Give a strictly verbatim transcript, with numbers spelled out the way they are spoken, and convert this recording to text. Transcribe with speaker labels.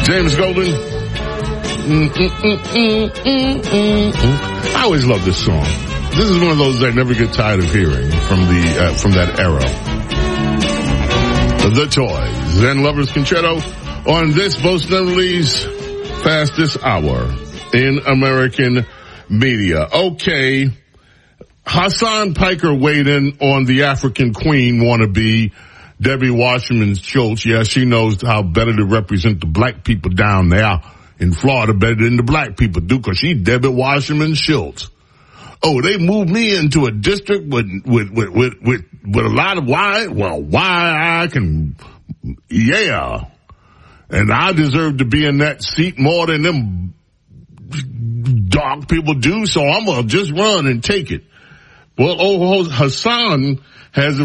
Speaker 1: James Golden. Mm, mm, mm, mm, mm, mm, mm. I always love this song. This is one of those I never get tired of hearing from the uh, from that era. The Toys and Lovers Concerto on this most notably's fastest hour in American media. Okay, Hassan Piker weighed in on the African Queen wannabe, Debbie Wasserman Schultz. Yeah, she knows how better to represent the black people down there in Florida better than the black people do, because she's Debbie Wasserman Schultz. Oh, they moved me into a district with with with with with, with a lot of why? Well, why I can, yeah, and I deserve to be in that seat more than them dark people do. So I'm gonna just run and take it. Well, oh, Hassan has